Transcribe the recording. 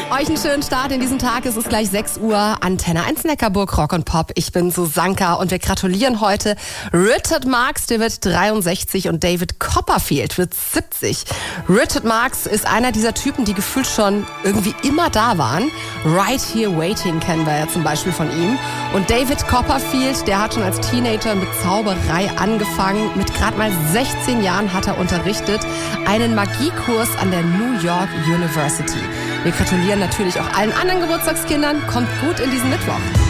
Euch einen schönen Start in diesen Tag. Es ist gleich 6 Uhr. Antenne 1 Neckarburg, Rock und Pop. Ich bin Susanka und wir gratulieren heute Richard Marx, der wird 63 und David Copperfield wird 70. Richard Marx ist einer dieser Typen, die gefühlt schon irgendwie immer da waren. Right Here Waiting kennen wir ja zum Beispiel von ihm. Und David Copperfield, der hat schon als Teenager mit Zauberei angefangen. Mit gerade mal 16 Jahren hat er unterrichtet einen Magiekurs an der New York University. Wir gratulieren natürlich auch allen anderen Geburtstagskindern. Kommt gut in diesen Mittwoch.